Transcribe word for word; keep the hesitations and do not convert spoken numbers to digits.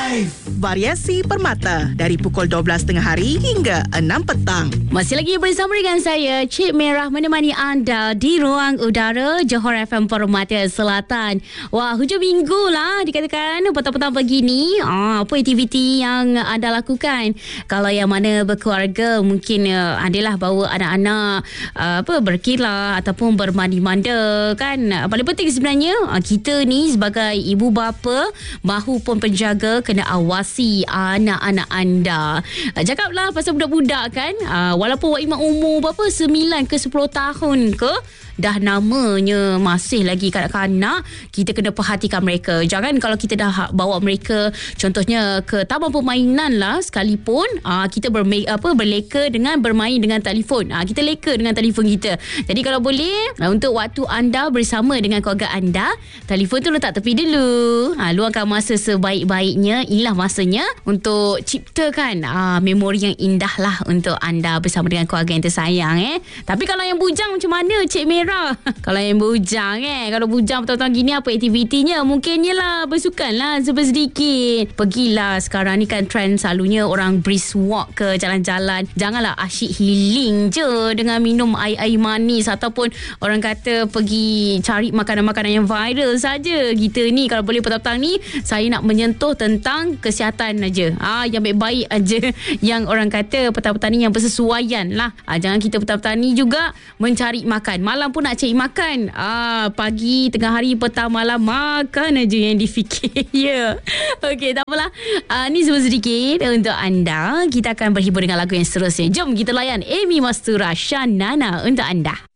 Variasi Permata dari pukul dua belas tengah hari hingga enam petang. Masih lagi bersama dengan saya, Cik Merah, menemani anda di ruang udara Johor F M Permata Selatan. Wah, hujung minggu lah dikatakan petang-petang begini. Ah, apa aktiviti yang anda lakukan? Kalau yang mana berkeluarga, mungkin uh, adalah bawa anak-anak uh, apa berkilah ataupun bermandi-manda kan. Paling penting sebenarnya uh, kita ni sebagai ibu bapa mahu pun penjaga kena awasi anak-anak anda. Uh, cakaplah pasal budak-budak kan. Uh, walaupun Wak Iman umur berapa? sembilan ke sepuluh tahun ke? Dah namanya masih lagi kanak-kanak, kita kena perhatikan mereka. Jangan kalau kita dah bawa mereka contohnya ke taman permainan lah sekalipun, aa, kita berme- apa, berleka dengan bermain dengan telefon. Aa, kita leka dengan telefon kita. Jadi kalau boleh, aa, untuk waktu anda bersama dengan keluarga anda, telefon tu letak tepi dulu. Aa, luangkan masa sebaik-baiknya. Inilah masanya untuk ciptakan aa, memori yang indah lah untuk anda bersama dengan keluarga yang tersayang. Eh. Tapi kalau yang bujang macam mana, Cik Merah? Kalau yang bujang eh Kalau bujang petang-petang gini, apa aktivitinya? Mungkin je lah bersukan lah sedikit. Pergilah, sekarang ni kan trend selalunya orang brisk walk ke jalan-jalan. Janganlah asyik healing je dengan minum air-air manis ataupun orang kata pergi cari makanan-makanan yang viral saja. Kita ni kalau boleh petang-petang ni, saya nak menyentuh tentang kesihatan aja. Ah, yang baik-baik aja. Yang orang kata petang-petang ni yang bersesuaian lah. Ah, jangan kita petang-petang ni juga mencari makan. Malam pun nak cari makan. Ah, pagi, tengah hari, petang, malam, makan aja yang difikir. Ya. Okey, tak apalah. Ah, ni semua sedikit untuk anda. Kita akan berhibur dengan lagu yang seterusnya. Jom kita layan Amy Mastura Shanana untuk anda.